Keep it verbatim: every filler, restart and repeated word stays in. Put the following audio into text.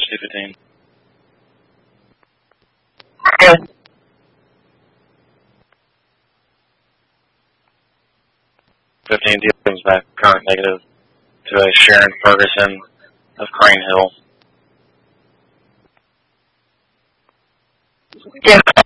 two fifteen. Good. fifteen deals back, current negative to a Sharon Ferguson of Crane Hill. Yeah.